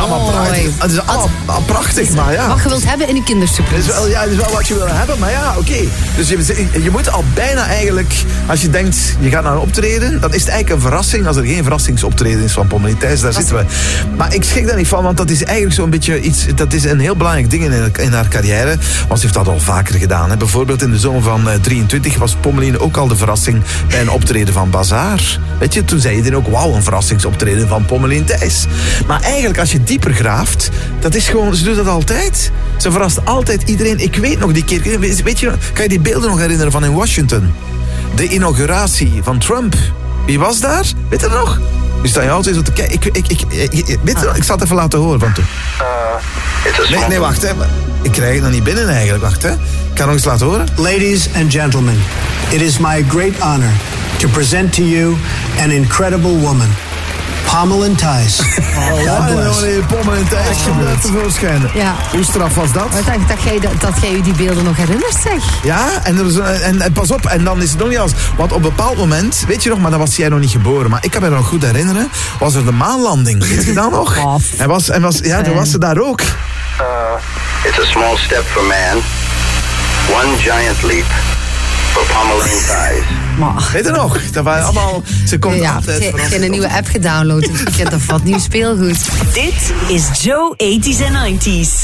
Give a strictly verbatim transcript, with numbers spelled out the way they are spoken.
allemaal prachtig. Het is allemaal prachtig, is maar ja. Wat je wilt hebben in een kindersurprise. Het is wel, ja, het is wel wat je wil hebben, maar ja, oké. Okay. Dus je, je moet al bijna eigenlijk, als je denkt, je gaat naar een optreden, dan is het eigenlijk een verrassing als er geen verrassingsoptreden is van Pommelien Thijs. Daar zitten we. Maar ik schrik daar niet van, want dat is eigenlijk zo'n beetje iets, dat is een heel belangrijk ding in, in haar carrière. Want ze heeft dat al vaker gedaan. Hè. Bijvoorbeeld in de zomer van uh, drieëntwintig was Pommelien ook al de verrassing bij een optreden van Bazaar. Weet je, toen zei iedereen ook, wauw, een verrassingsoptreden van Pommelien Thijs. Maar eigenlijk, als je dieper graaft, dat is gewoon, ze doet dat altijd. Ze verrast altijd iedereen. Ik weet nog die keer, weet je, kan je die beelden nog herinneren van in Washington? De inauguratie van Trump. Wie was daar? Weet je dat nog? Nu sta je altijd zo te kijken. Ik, ik, ik, ik, weet je, ik zal het even laten horen van toen. Uh, nee, nee, wacht. Hè. Ik krijg het nog niet binnen eigenlijk. Wacht, hè. Ik kan nog eens laten horen. Ladies and gentlemen, it is my great honor to present to you an incredible woman. Pommelien Thijs. Oh, ja, nee, Pommelien Thijs komt uit tevoorschijn. Ja. Hoe straf was dat? Ik dacht dat jij, dat jij je die beelden nog herinnert, zeg. Ja, en, er was, en, en pas op, en dan is het nog niet als... Want op een bepaald moment, weet je nog, maar dan was jij nog niet geboren, maar ik kan me nog goed herinneren, was er de maanlanding. Weet je dat nog? Oh, en was, en was, ja, toen was ze daar ook. Uh, it's a small step for man, one giant leap for Pommelien Thijs. Maar. Weet je nog? Dat waren allemaal... Ze komt ja, altijd... Ik heb een nieuwe app gedownload. Ik heb dat wat nieuw speelgoed. Dit is Joe eighties en nineties.